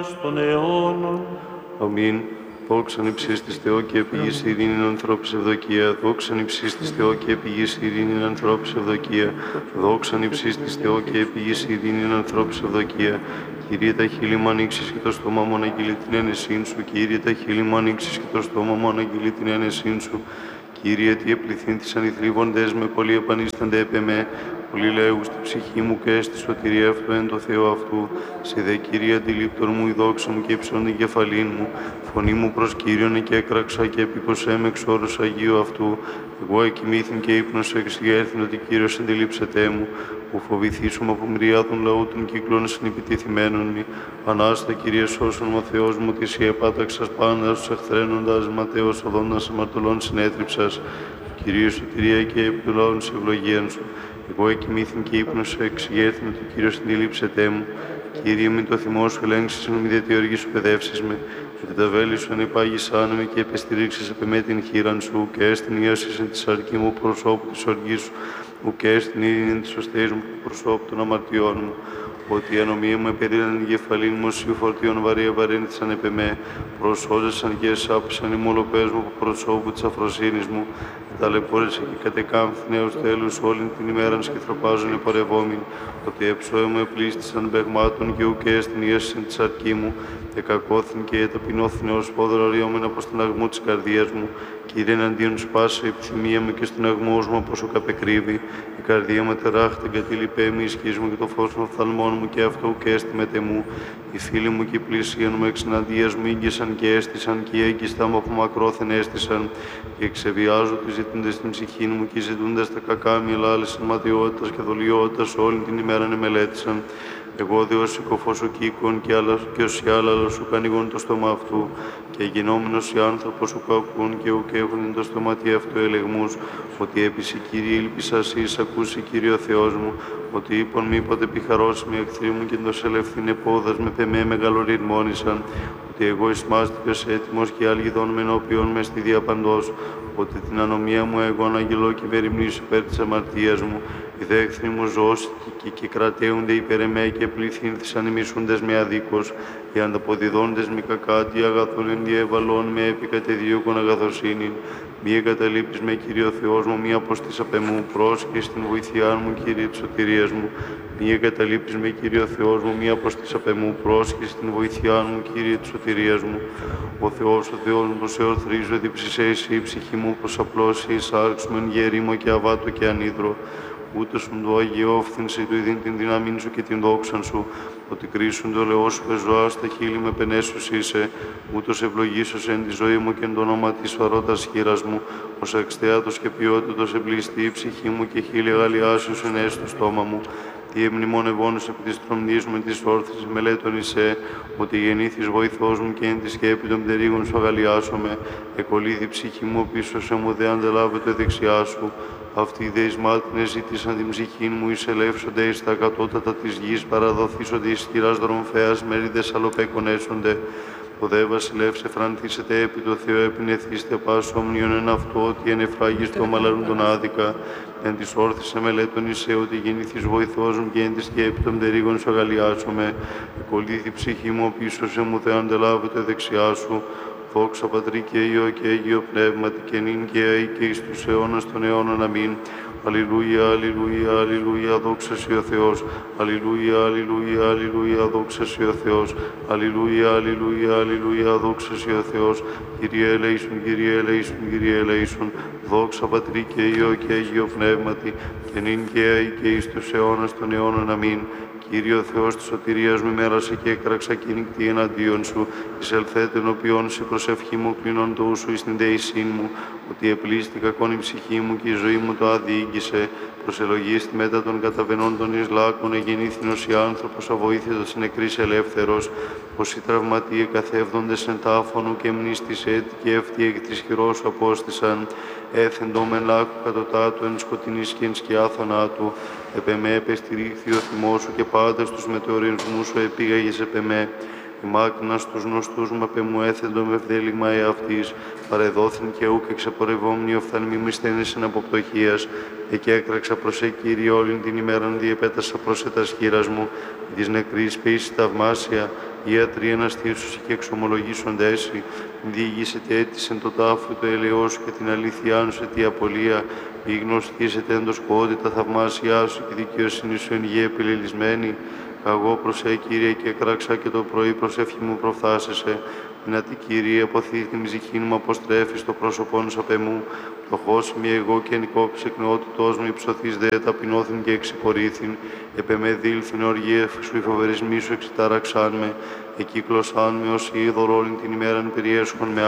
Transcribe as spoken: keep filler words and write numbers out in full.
Στον αιώνα. Αμήν. Δόξαν υψίστης της Θεό και επίγης ειρήνην ανθρώπης ευδοκία. Δόξαν υψίστης της Θεό και επίγης ειρήνην ανθρώπης ευδοκία. Δόξαν υψίστης της Θεό και επίγης ειρήνην ανθρώπης ευδοκία. Κύριε, τα χείλη μου ανοίξεις και το στόμα μου αναγγείλει την ένεσήν σου. Κύριε, τα χείλη μου ανοίξεις και το στόμα μου αναγγείλει την ένεσήν σου. Κύριε, τι επληθύνθησαν οι θλίβοντες με, πολλοί επανίστανται επ' εμέ. Πολλοί λέγουν στη ψυχή μου και στη σωτηρία αυτού εν το Θεό αυτού. Σε δε, Κύριε, αντιλήπτον μου η δόξα μου και υψών την κεφαλήν μου. Φωνή μου προς Κύριον και έκραξα και επίπωσέ με εξ όρους Αγίου αυτού. Εγώ εκοιμήθην και ύπνος εξηγέρθην ότι Κύριος αντιλήψετέ μου. Που φοβηθήσουμε από μυριάδων λαού των κύκλων συνεπιτηθειμένων μη. Ανάστα, Κύριε, σώσον μου, Θεός μου, ότι εσύ επάταξας πάντα στους εχθρένοντας ματέως οδόντας αμαρτωλών συνέτριψας. Κυρίω σωτηρία και επιδουλώνουν σε ευλογίαν σου. Εγώ εκοιμήθην και ύπνος εξηγέρθην ότι Κύριος αντιλήψετέ μου. Κύριε, μην το θυμό σου ελέγξεις μου, μη δε τη οργή σου παιδεύσεις με. Γιατί τα βέλη σου ανεπάγησάν με και επεστηρίξεις επ' εμέ την χείραν σου, και έστιν ίωσης εν τη σαρκή μου προσώπου της οργής σου, ου και έστιν ειρήνη εν της οστής μου προσώπου των αμαρτιών μου. Ότι η ανομία μου επερήραν την κεφαλήν μου, σου φορτίων βαρύ βαρύνθησαν επ' εμέ, προσώζεσαν και εσάπησαν οι μολοπές μου προσώπου της αφροσύνης μου. Ταλαιπώρησε και κατεκάμφθη έως τέλους όλην την ημέραν σκυθροπάζουν επορευόμην. Ότι εψώε μου επλήστησαν παιγμάτων και ουκ έστιν ίωσης της αρκή μου, εκακώθην και ταπεινώθην ως πόδρο ριώμεν από στον αγμό της καρδίας μου. Κύριε, εναντίον σου πάσε η επιθυμία μου και στον αγμό μου από σου καπεκρύβει. Η καρδία μου τεράχτη εγκατήλειπέ μη ισχύς μου και το φως των οφθαλμών μου και αυτό ουκ έστι μετ' εμού. Οι φίλοι μου και οι πλησίαν μου εξ εναντίας μου ήγγισαν και έστησαν και οι έγκιστα μου από μακρόθεν έστησαν. Και εξεβιάζω τους ζητούντες στην ψυχή μου και ζητούντας τα κακά μη ελάλησαν ματιότητας και δολιότητας όλη την ημέραν εμελέτησαν. Εγώ δε ως συκοφός ο κήκων και, και ως οι άλλα σου κανηγούν το στόμα αυτού, και γινόμενος οι άνθρωπος σου κακούν και ουκ έχουν το στοματί αυτού ελεγμούς, ότι έπεισε Κύριε ήλπισας εις ακούσει Κύριε ο Θεός μου, ότι είπον μήποτε πιχαρώσει με εχθροί μου και εντός ελευθύν επόδας με πεμέ μεγαλορυρμόνησαν, ότι εγώ εις μάστιγος έτοιμος και αλγιδών με ενώπιον με στη διαπαντός, ότι την ανομία μου εγώ αναγγελώ και μεριμνήσω υπέρ της αμαρτίας μου. Οι δε εχθροί μου ζώστηκε και κρατέονται υπέρ εμέ και πληθύνθησαν οι μισούντες με αδίκως, οι ανταποδιδόντες με κακάτι αγαθών εν διεβαλών με επικατεδίωκον αγαθοσύνην. Μη εγκαταλείπεις με, Κύριε ο Θεός μου, μη αποστείς απ' εμού, πρόσχε στην βοηθειά μου, Κύριε της σωτηρίας μου. Μη εγκαταλείπεις με, Κύριε ο Θεός μου, μη αποστείς απ' εμού, πρόσχε στην βοηθειά μου, Κύριε της σωτηρίας μου. Ο Θεός, ο Θεός μου, πως εορθρίζω, διψησέ εσύ η ψυχή μου, πως απλώσει εις άρξουμεν γερήμο και αβάτο και ανίδρο. Ούτως μου το αγιόφθην σε του ειδήν την δύναμήν σου και την δόξαν σου, ότι κρίσουν το λαιό σου πεζοά στα χείλη με πενέσους είσαι, ούτως ευλογήσος εν τη ζωή μου και εν το όνομα της φαρώτας χείρας μου, ως εξτέατος και ποιότητος εμπληστή η ψυχή μου και χείλη αγαλιάσεως εν έσω στόμα μου. Τι εμνημονευόνος επί της τρομνής μου, της όρθης μελέτων εισέ, ότι γεννήθης βοηθός μου και εν τη σκέπη των πτερίγων σου αγαλιάσομαι, εκολύθη ψυχή μου πίσω σε μου δε αντελάβεται δεξιά σου. Αυτοί οι δε εις μάτινες ζήτησαν την ψυχή μου, εισελεύσονται εις τα κατώτατα της γης, παραδοθήσονται εις χειράς δρομφέας, μέριδες αλλοπέκονέσονται. Ο δε βασιλεύς εφρανθήσετε επί το Θεό επινεθήστε πάσο ομνίον εν αυτό, ότι εν εφράγιστο μαλαρούν τον άδικα. Εν της όρθης εμελέτων εισέ, ότι γεννήθης βοηθός μου και εν τη σκέπη των πτερίγων σου αγαλιάσομαι. Εκολύθη ψυχή μου πίσω σε μου δε αντελάβετε δεξιά σου. Δόξα Πατρί και Υιό και Αγίο Πνεύματι και νυν και αεί και εις τους αιώνας των αιώνων. Αμήν. Αλληλούια, αλληλούια, αλληλούια, δόξα σοι ο Θεός. Αλληλούια, αλληλούια, αλληλούια, δόξα σοι ο Θεός. Αλληλούια, αλληλούια, αλληλούια, δόξα σοι ο Θεός. Κύριε ελέησον, Κύριε ελέησον, Κύριε ελέησον. Δόξα Πατρί και Υιό και Αγίο Πνεύματι και νυν και αεί και εις τους αιώνας των αιώνων. Αμήν. Κύριε ο Θεός της σωτηρίας μου, μέρασε και έκραξα και νύκτη εναντίον σου, εισελθέτεν οποίον σε προσευχή μου κλείνον το ούσου εις την δεησήν μου, ότι επλήστη κακόν η ψυχή μου και η ζωή μου το αδιήγγισε, προσελογίστη μετά των καταβαινόντων εις λάκων, εγεννήθηνος η άνθρωπος αβοήθητος νεκρής ελεύθερος, πως οι τραυματίε καθεύδοντες εν τάφωνου και μνήστης έτη και εύτη εκ της χειρός σου απόστησαν, έθεντο μεν λάκου κατωτάτου εν σκοτεινής και εν σκιά θανάτου, επ' εμέ επεστηρίχθη ο θυμός σου και πάντα στους μετεωρισμούς σου επήγαγες επ' εμέ. η μάκνα στους γνωστούς μα πε μου έθεντο με ευδέλιγμα εαυτής, παρεδόθην και ούκ εξαπορευόμνη οφθαν μη μισθένεσεν από πτωχίας, εκεί έκραξα προς ε, Κύριε, όλην την ημέραν διεπέτασα προς ετας χείρας μου, της νεκρής πείσης θαυμάσια, ιατροί εναστήσουσι και εξομολογήσοντέσι, διηγήσετε έτησεν το τάφο το ελαιός και την αλήθειά σου τη απολία, μη γνωστήσετε εν το σκότη τα θαυμάσια σου και δικαιοσύνη σου εν γη επιλελισμένη. Καγώ προς ε, Κύριε, και κράξα και το πρωί προσεύχη μου προφθάσεσαι. Δυνατή Κύριε, αποθήκη την ψυχή μου αποστρέφει το πρόσωπόν σου απ' εμού. Φτωχός μη εγώ και νικόψη εκνεότητός μου, υψωθείς δε ταπεινώθην και εξυπορήθην. Επεμέ δήλθην οργή σου, οι φοβερισμοί σου εξητάραξάν με. Εκύκλωσάν με ως είδωρ όλην την ημέραν περιέσχον με